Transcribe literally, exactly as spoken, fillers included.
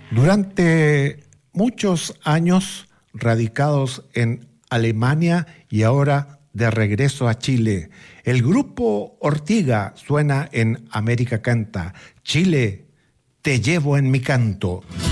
Durante muchos años radicados en Alemania y ahora de regreso a Chile, el grupo Ortiga suena en América Canta. Chile, te llevo en mi canto.